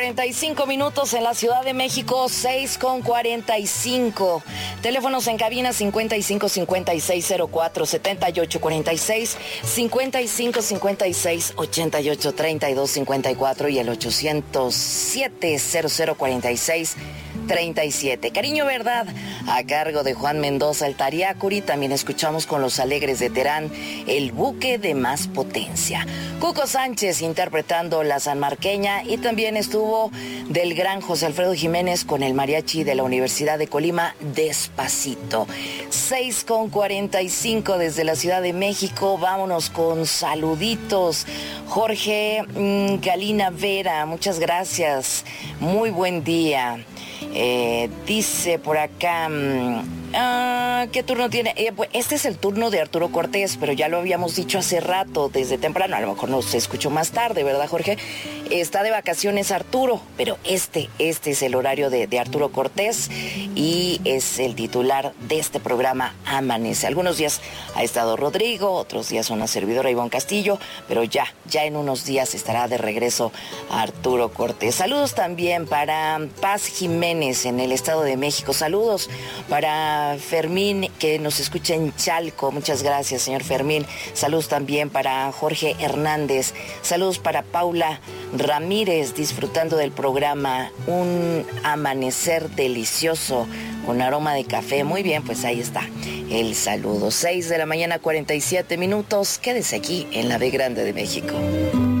45 minutos en la Ciudad de México, 6:45. Teléfonos en cabina 55 56 04 78 46, 55 56 88 32 54 y el 807 00 46 37. Cariño Verdad, a cargo de Juan Mendoza, el Tariacuri. También escuchamos con Los Alegres de Terán, El Buque de Más Potencia. Cuco Sánchez interpretando La Sanmarqueña, y también estuvo del gran José Alfredo Jiménez con el mariachi de la Universidad de Colima, Despacito. 6:45 desde la Ciudad de México. Vámonos con saluditos. Jorge Galina Vera, muchas gracias. Muy buen día. Dice por acá, ¿qué turno tiene? Pues este es el turno de Arturo Cortés, pero ya lo habíamos dicho hace rato, desde temprano. A lo mejor nos escuchó más tarde, ¿verdad, Jorge? Está de vacaciones Arturo, pero este es el horario de Arturo Cortés y es el titular de este programa Amanece. Algunos días ha estado Rodrigo, otros días una servidora Ivonne Castillo, pero ya en unos días estará de regreso Arturo Cortés. Saludos también para Paz Jiménez en el Estado de México. Saludos para Fermín, que nos escucha en Chalco. Muchas gracias, señor Fermín. Saludos también para Jorge Hernández. Saludos para Paula Ramírez, disfrutando del programa. Un amanecer delicioso con aroma de café. Muy bien, pues ahí está el saludo. 6 de la mañana, 47 minutos. Quédese aquí en la B Grande de México.